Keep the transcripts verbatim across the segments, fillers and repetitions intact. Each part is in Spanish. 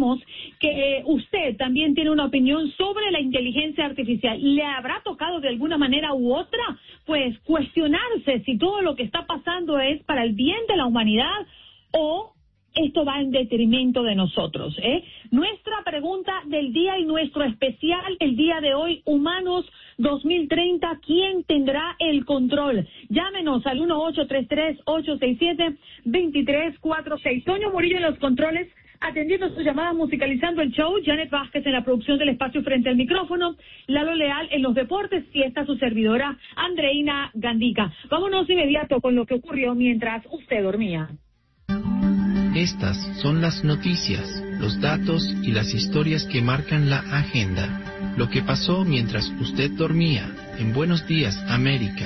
sabemos que usted también tiene una opinión sobre la inteligencia artificial. ¿Le habrá tocado de alguna manera u otra, pues, cuestionarse si todo lo que está pasando es para el bien de la humanidad o esto va en detrimento de nosotros, ¿eh? Nuestra pregunta del día y nuestro especial el día de hoy, Humanos dos mil treinta, ¿quién tendrá el control? Llámenos al uno ocho tres tres, ocho seis siete, dos tres cuatro seis. Toño Murillo en los controles, atendiendo sus llamadas, musicalizando el show. Janet Vázquez en la producción del espacio frente al micrófono. Lalo Leal en los deportes y esta su servidora, Andreina Gandica. Vámonos inmediato con lo que ocurrió mientras usted dormía. Estas son las noticias, los datos y las historias que marcan la agenda. Lo que pasó mientras usted dormía en Buenos Días, América.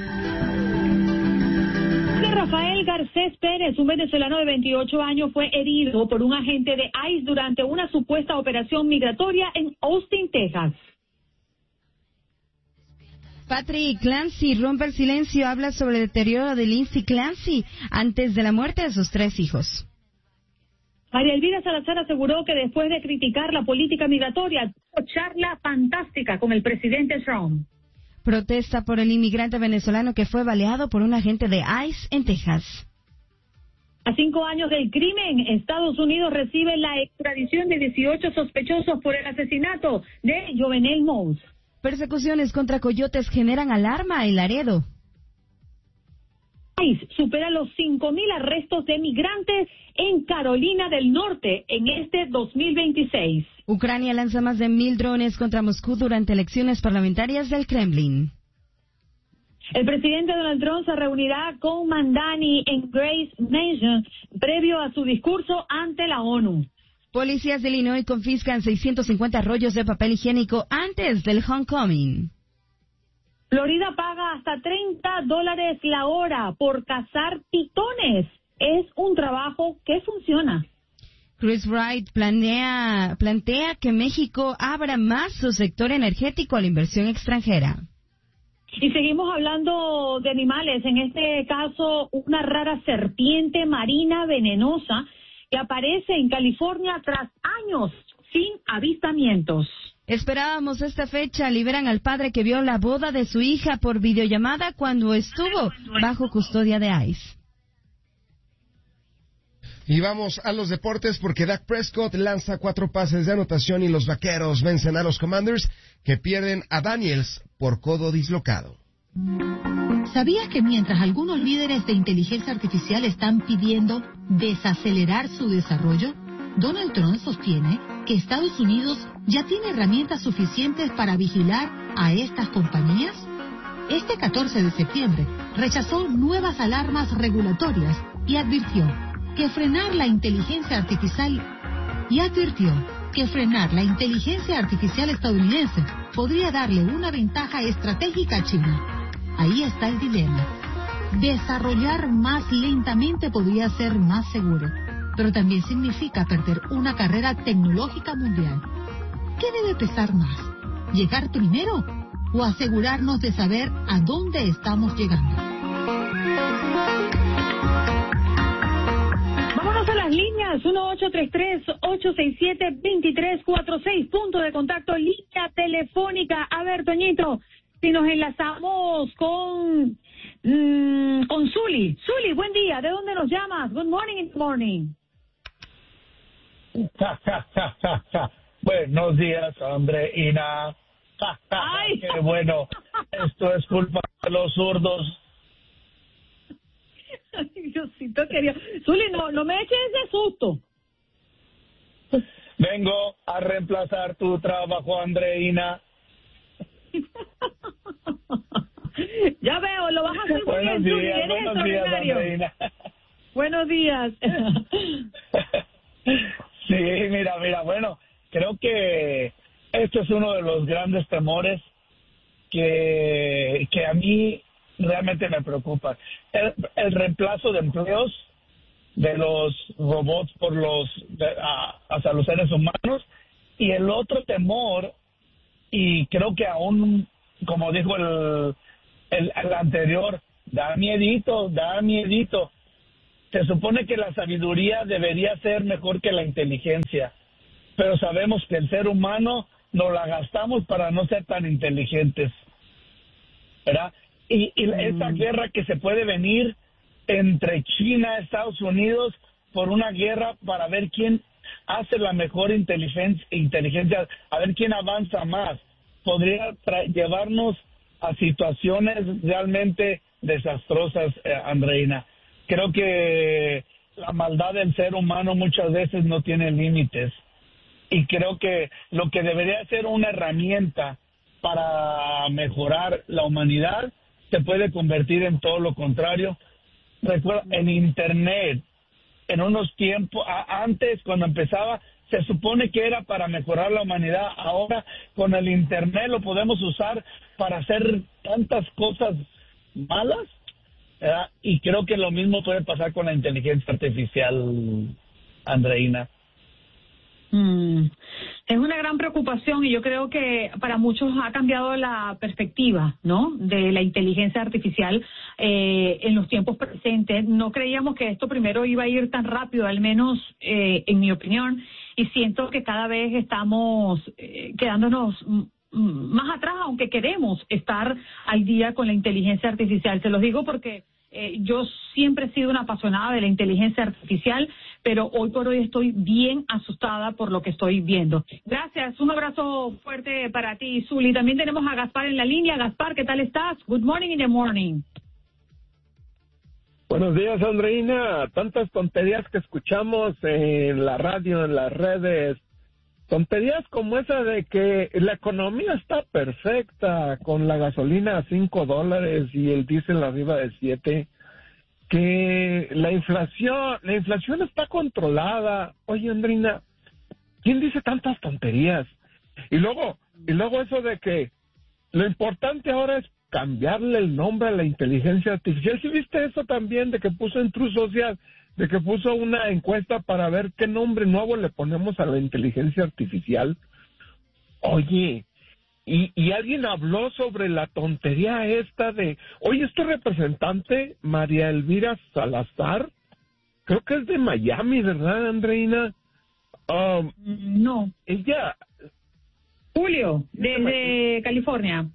Rafael Garcés Pérez, un venezolano de veintiocho años, fue herido por un agente de I C E durante una supuesta operación migratoria en Austin, Texas. Patrick Clancy rompe el silencio, habla sobre el deterioro de Lindsay Clancy antes de la muerte de sus tres hijos. María Elvira Salazar aseguró que después de criticar la política migratoria, tuvo charla fantástica con el presidente Trump. Protesta por el inmigrante venezolano que fue baleado por un agente de I C E en Texas. A cinco años del crimen, Estados Unidos recibe la extradición de dieciocho sospechosos por el asesinato de Jovenel Mouse. Persecuciones contra coyotes generan alarma en Laredo. I C E supera los cinco mil arrestos de migrantes en Carolina del Norte en este dos mil veintiséis. Ucrania lanza más de mil drones contra Moscú durante elecciones parlamentarias del Kremlin. El presidente Donald Trump se reunirá con Mandani en Grace Mansion previo a su discurso ante la ONU. Policías de Illinois confiscan seiscientos cincuenta rollos de papel higiénico antes del homecoming. Florida paga hasta treinta dólares la hora por cazar pitones. Es un trabajo que funciona. Chris Wright planea, plantea que México abra más su sector energético a la inversión extranjera. Y seguimos hablando de animales, en este caso una rara serpiente marina venenosa que aparece en California tras años sin avistamientos. Esperábamos esta fecha. Liberan al padre que vio la boda de su hija por videollamada cuando estuvo bajo custodia de I C E. Y vamos a los deportes porque Dak Prescott lanza cuatro pases de anotación y los Vaqueros vencen a los Commanders que pierden a Daniels por codo dislocado. ¿Sabías que mientras algunos líderes de inteligencia artificial están pidiendo desacelerar su desarrollo, Donald Trump sostiene que Estados Unidos ya tiene herramientas suficientes para vigilar a estas compañías? Este catorce de septiembre rechazó nuevas alarmas regulatorias y advirtió que frenar la inteligencia artificial y advirtió que frenar la inteligencia artificial estadounidense podría darle una ventaja estratégica a China. Ahí está el dilema. Desarrollar más lentamente podría ser más seguro, pero también significa perder una carrera tecnológica mundial. ¿Qué debe pesar más? ¿Llegar primero o asegurarnos de saber a dónde estamos llegando? Vámonos a las líneas, uno ocho tres tres, ocho seis siete, dos tres cuatro seis, punto de contacto, línea telefónica. A ver, Toñito, si nos enlazamos con mmm, con Zuli. Zuli, buen día, ¿de dónde nos llamas? Good morning in the morning. Buenos días, Andreina. Ay. Qué bueno, esto es culpa de los zurdos. Ay, Diosito querido. Zuli, no, no me eches ese susto. Vengo a reemplazar tu trabajo, Andreina. Ya veo, lo vas a hacer muy Buenos bien, Zuli, días, eres buenos días, extraordinario. Andreina. Buenos días. Sí, mira, mira, bueno, creo que esto es uno de los grandes temores que, que a mí realmente me preocupa. El, el reemplazo de empleos de los robots por los, de, a, hacia los seres humanos. Y el otro temor, y creo que aún, como dijo el, el, el anterior, da miedito, da miedito. Se supone que la sabiduría debería ser mejor que la inteligencia. pero sabemos que el ser humano nos la gastamos para no ser tan inteligentes, ¿verdad? Y, y esa guerra que se puede venir entre China y Estados Unidos por una guerra para ver quién hace la mejor inteligencia, inteligencia a ver quién avanza más, podría tra- llevarnos a situaciones realmente desastrosas, eh, Andreina. Creo que la maldad del ser humano muchas veces no tiene límites. Y creo que lo que debería ser una herramienta para mejorar la humanidad se puede convertir en todo lo contrario. Recuerda, en Internet, en unos tiempos, a, antes cuando empezaba, se supone que era para mejorar la humanidad. Ahora con el Internet lo podemos usar para hacer tantas cosas malas, ¿verdad? Y creo que lo mismo puede pasar con la inteligencia artificial, Andreina. Mm. Es una gran preocupación y yo creo que para muchos ha cambiado la perspectiva, ¿no?, de la inteligencia artificial eh, en los tiempos presentes. No creíamos que esto primero iba a ir tan rápido, al menos eh, en mi opinión, y siento que cada vez estamos eh, quedándonos m- más atrás, aunque queremos estar al día con la inteligencia artificial. Se los digo porque Eh, yo siempre he sido una apasionada de la inteligencia artificial, pero hoy por hoy estoy bien asustada por lo que estoy viendo. Gracias, un abrazo fuerte para ti, Zuli. También tenemos a Gaspar en la línea. Gaspar, ¿qué tal estás? Good morning in the morning. Buenos días, Andreina. Tantas tonterías que escuchamos en la radio, en las redes. Tonterías como esa de que la economía está perfecta con la gasolina a cinco dólares y el diésel arriba de siete, que la inflación, la inflación está controlada. Oye, Andrina, ¿quién dice tantas tonterías? Y luego, y luego eso de que lo importante ahora es cambiarle el nombre a la inteligencia artificial. ¿Sí viste eso también de que puso en True Social? De que puso una encuesta para ver qué nombre nuevo le ponemos a la inteligencia artificial. Oye, y, y alguien habló sobre la tontería esta de, oye, este representante, María Elvira Salazar, creo que es de Miami, ¿verdad, Andreina? Um, no. Ella... Julio, desde California.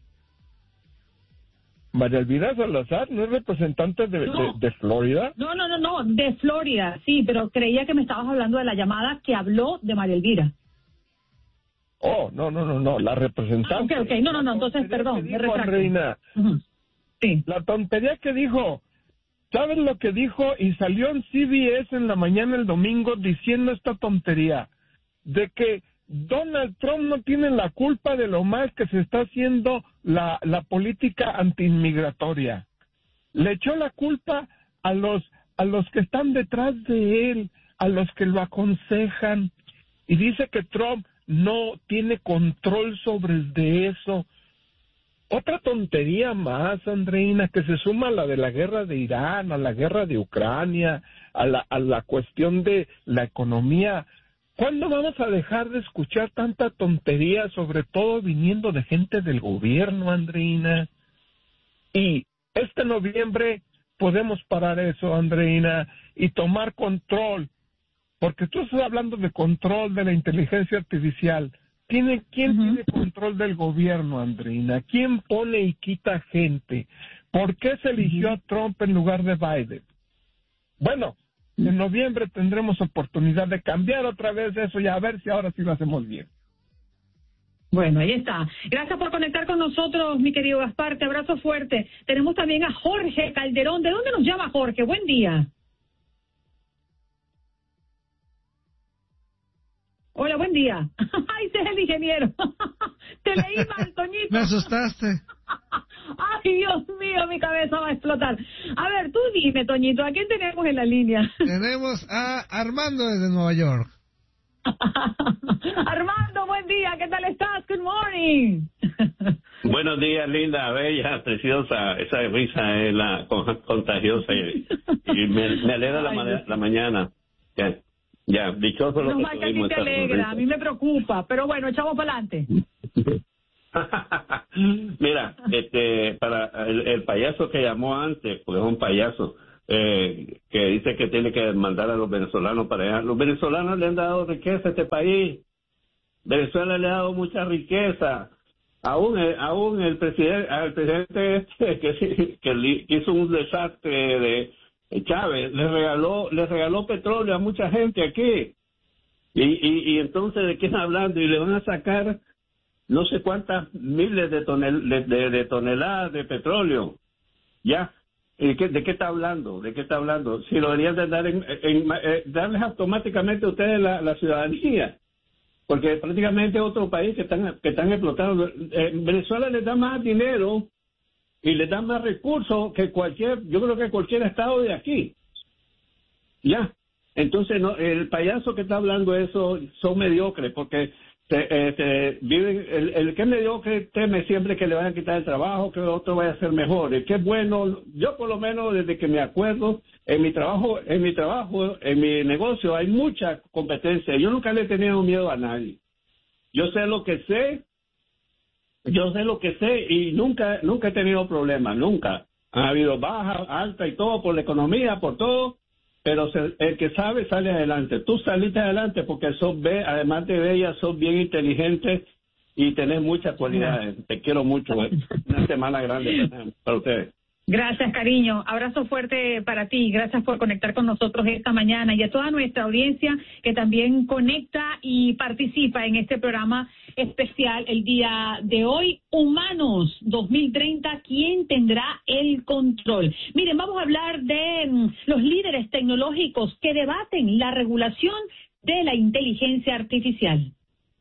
María Elvira Salazar, ¿no es representante de, no. de, de Florida? No, no, no, no, de Florida, sí, pero creía que me estabas hablando de la llamada que habló de María Elvira. Oh, no, no, no, no, la representante. Ah, ok, ok, no, no, no, entonces, perdón, me retracto. Andreina, uh-huh. Sí. La tontería que dijo, ¿sabes lo que dijo? Y salió en C B S en la mañana el domingo diciendo esta tontería, de que Donald Trump no tiene la culpa de lo mal que se está haciendo la, la política antiinmigratoria. Le echó la culpa a los, a los que están detrás de él, a los que lo aconsejan, y dice que Trump no tiene control sobre de eso. Otra tontería más, Andreina, que se suma a la de la guerra de Irán, a la guerra de Ucrania, a la, a la cuestión de la economía. ¿Cuándo vamos a dejar de escuchar tanta tontería, sobre todo viniendo de gente del gobierno, Andreina? Y este noviembre podemos parar eso, Andreina, y tomar control, porque tú estás hablando de control de la inteligencia artificial. ¿Tiene, ¿Quién uh-huh. tiene control del gobierno, Andreina? ¿Quién pone y quita gente? ¿Por qué se eligió uh-huh. a Trump en lugar de Biden? Bueno, en noviembre tendremos oportunidad de cambiar otra vez eso y a ver si ahora sí lo hacemos bien. Bueno, ahí está. Gracias por conectar con nosotros, mi querido Gaspar. Te abrazo fuerte. Tenemos también a Jorge Calderón. ¿De dónde nos llama Jorge? Buen día. Hola, buen día. Ay, ese es el ingeniero. Te leí mal, Toñito. Me asustaste. Ay, Dios mío, mi cabeza va a explotar. A ver, tú dime, Toñito, ¿a quién tenemos en la línea? Tenemos a Armando desde Nueva York. Armando, buen día, ¿qué tal estás? Good morning. Buenos días, linda, bella, preciosa. Esa risa es la contagiosa y, y me, me alegra la, ma- la mañana. Ya, ya, dichoso lo no, que tuvimos. No, que a ti te alegra, a mí me preocupa, pero bueno, echamos para adelante. Mira, este, para el, el payaso que llamó antes, porque es un payaso, eh, que dice que tiene que mandar a los venezolanos para allá. Los venezolanos le han dado riqueza a este país, Venezuela le ha dado mucha riqueza. Aún el, aún el presidente, al presidente este que, que hizo un desastre de Chávez, le regaló, le regaló petróleo a mucha gente aquí. Y, y, y entonces, ¿de qué están hablando? Y le van a sacar no sé cuántas miles de, tonel, de, de, de toneladas de petróleo. ¿Ya? ¿De qué, ¿De qué está hablando? ¿De qué está hablando? Si lo deberían de dar en, en, en darles automáticamente a ustedes la, la ciudadanía. Porque prácticamente es otro país que están, que están explotando. Eh, Venezuela les da más dinero y les da más recursos que cualquier, yo creo que cualquier estado de aquí. ¿Ya? Entonces, no, el payaso que está hablando eso son mediocres, porque te, eh, te viven, el, el que es mediocre teme siempre que le van a quitar el trabajo, que otro vaya a ser mejor. El que es bueno, yo por lo menos desde que me acuerdo, en mi trabajo, en mi trabajo, en mi negocio hay mucha competencia. Yo nunca le he tenido miedo a nadie. Yo sé lo que sé, yo sé lo que sé y nunca, nunca he tenido problemas, nunca. Ha habido baja, alta y todo por la economía, por todo. Pero se, el que sabe sale adelante. Tú saliste adelante porque sos, be, además de bella, sos bien inteligente y tenés muchas cualidades. Te quiero mucho. Una semana grande para ustedes. Gracias, cariño. Abrazo fuerte para ti. Gracias por conectar con nosotros esta mañana y a toda nuestra audiencia que también conecta y participa en este programa especial el día de hoy. Humanos dos mil treinta, ¿quién tendrá el control? Miren, vamos a hablar de um, los líderes tecnológicos que debaten la regulación de la inteligencia artificial.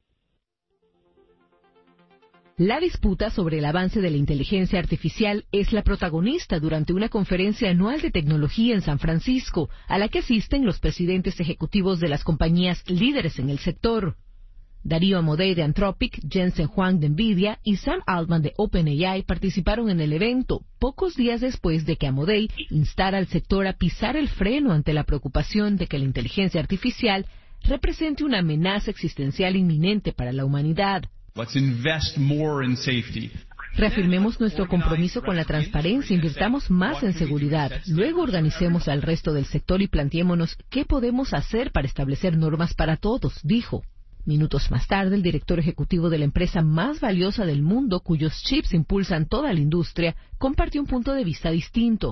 La disputa sobre el avance de la inteligencia artificial es la protagonista durante una conferencia anual de tecnología en San Francisco, a la que asisten los presidentes ejecutivos de las compañías líderes en el sector. Darío Amodei de Anthropic, Jensen Huang de Nvidia y Sam Altman de OpenAI participaron en el evento, pocos días después de que Amodei instara al sector a pisar el freno ante la preocupación de que la inteligencia artificial represente una amenaza existencial inminente para la humanidad. Let's invest more in safety. Reafirmemos nuestro compromiso con la transparencia, invirtamos más en seguridad, luego organicemos al resto del sector y planteémonos qué podemos hacer para establecer normas para todos, dijo. Minutos más tarde, el director ejecutivo de la empresa más valiosa del mundo, cuyos chips impulsan toda la industria, compartió un punto de vista distinto.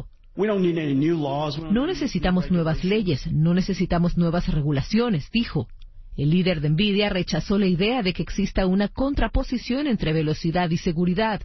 No necesitamos nuevas leyes, no necesitamos nuevas regulaciones, dijo. El líder de Nvidia rechazó la idea de que exista una contraposición entre velocidad y seguridad.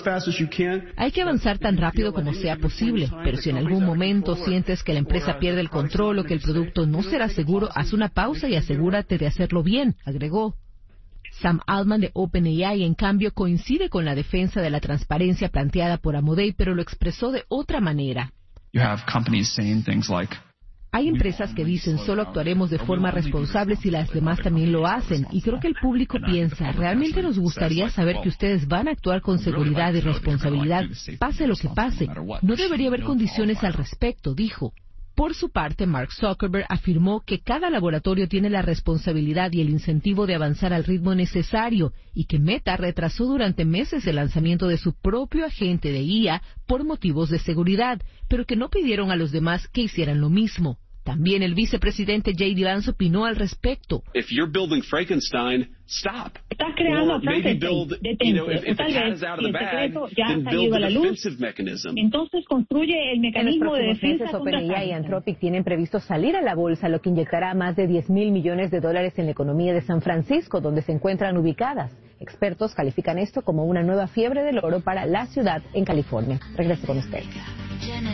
Hay que avanzar tan rápido como sea posible, pero si en algún momento sientes que la empresa pierde el control o que el producto no será seguro, haz una pausa y asegúrate de hacerlo bien, agregó. Sam Altman de OpenAI, en cambio, coincide con la defensa de la transparencia planteada por Amodei, pero lo expresó de otra manera. You have companies saying things like, Hay empresas que dicen solo actuaremos de forma responsable si las demás también lo hacen, y creo que el público piensa, realmente nos gustaría saber que ustedes van a actuar con seguridad y responsabilidad, pase lo que pase. No debería haber condiciones al respecto, dijo. Por su parte, Mark Zuckerberg afirmó que cada laboratorio tiene la responsabilidad y el incentivo de avanzar al ritmo necesario y que Meta retrasó durante meses el lanzamiento de su propio agente de I A por motivos de seguridad, pero que no pidieron a los demás que hicieran lo mismo. También el vicepresidente J D Vance opinó al respecto. If you're building Frankenstein, stop. Estás creando a Frankenstein, detente. O tal vez, si el secreto ya ha salido a la luz, entonces construye el mecanismo de defensa contra OpenAI y Anthropic tienen previsto salir a la bolsa, lo que inyectará más de diez mil millones de dólares en la economía de San Francisco, donde se encuentran ubicadas. Expertos califican esto como una nueva fiebre del oro para la ciudad en California. Regreso con ustedes.